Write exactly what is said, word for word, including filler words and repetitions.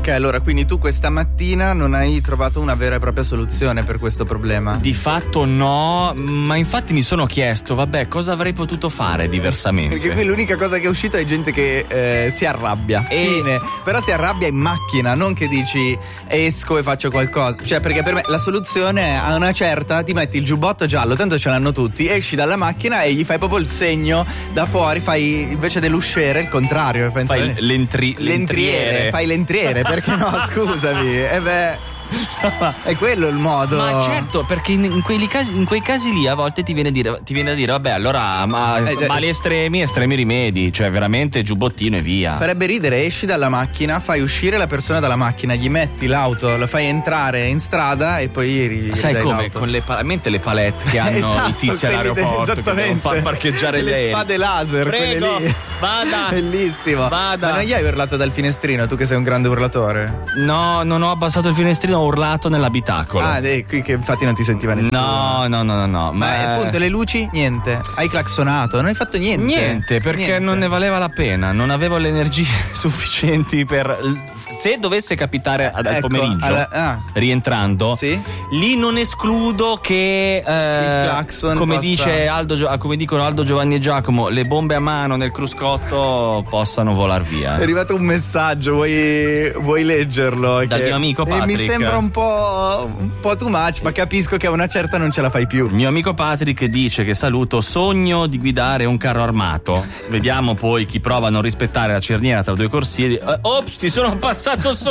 Ok, allora quindi tu questa mattina non hai trovato una vera e propria soluzione per questo problema? Di fatto no, ma infatti mi sono chiesto, vabbè, cosa avrei potuto fare diversamente? Perché qui l'unica cosa che è uscita è gente che eh, si arrabbia. E... Fine. Però si arrabbia in macchina, non che dici esco e faccio qualcosa. Cioè, perché per me la soluzione è a una certa ti metti il giubbotto giallo, tanto ce l'hanno tutti, esci dalla macchina e gli fai proprio il segno da fuori, fai invece dell'usciere il contrario. Fai l'entri- l'entriere. l'entriere. Fai l'entriere, perché no? Scusami. E beh. È quello il modo. Ma certo, perché in, in, quei casi, in quei casi lì a volte ti viene, dire, ti viene a dire vabbè, allora ma, eh, mali estremi, estremi rimedi, cioè veramente giubbottino e via. Farebbe ridere, esci dalla macchina, fai uscire la persona dalla macchina, gli metti l'auto, lo fai entrare in strada e poi gli sai dai come? l'auto. Con le, pa- mente le palette che hanno esatto, i tizi all'aeroporto che devono far parcheggiare le lei. spade laser. Prego, lì. vada. Bellissimo. Vada. Ma non gli hai urlato dal finestrino, tu che sei un grande urlatore? No, non ho abbassato il finestrino, ho urlato nell'abitacolo. Ah, dei, qui che infatti non ti sentiva nessuno. No, no, no, no, no. Ma, ma appunto le luci? Niente. Hai clacsonato, non hai fatto niente. Niente, perché niente. non ne valeva la pena. Non avevo le energie sufficienti per. Se dovesse capitare al ecco, pomeriggio, alla, ah. rientrando, sì? lì non escludo che eh, il clacson come possa... dice Aldo, come dicono Aldo, Giovanni e Giacomo, le bombe a mano nel cruscotto possano volar via. È arrivato un messaggio, vuoi, vuoi leggerlo? Dal che... mio amico Patrick. E mi sembra un po', un po' too much, ma capisco che a una certa non ce la fai più. Il mio amico Patrick dice, che saluto, sogno di guidare un carro armato. Vediamo poi chi prova a non rispettare la cerniera tra due corsie. Uh, ops, ti sono passato sopra.